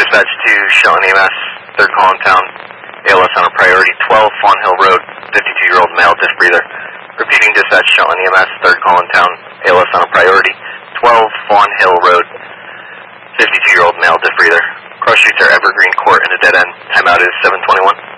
dispatch to Shelton EMS, 3rd call in town, ALS on a priority, 12 Fawn Hill Road, 52-year-old male disc breather. Repeating dispatch, Shelton EMS, 3rd call in town, ALS on a priority, 12 Fawn Hill Road, 52-year-old male disc breather. Cross streets are Evergreen Court and a dead end. Timeout is 7:21.